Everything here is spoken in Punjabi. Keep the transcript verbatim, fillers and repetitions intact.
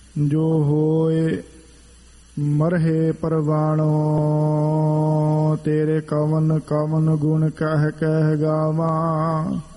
ਜੋ ਹੋਏ ਮਰਹੇ ਪਰਵਾਣੋ। ਤੇਰੇ ਕਵਨ ਕਵਨ ਗੁਣ ਕਹਿ ਕਹਿ ਗਾਵਾਂ।